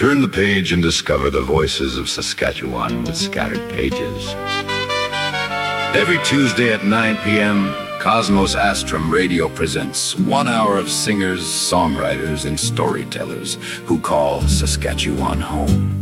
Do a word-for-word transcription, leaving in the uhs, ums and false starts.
Turn the page and discover the voices of Saskatchewan with scattered pages. Every Tuesday at nine p m, Cosmos Astrum Radio presents one hour of singers, songwriters, and storytellers who call Saskatchewan home.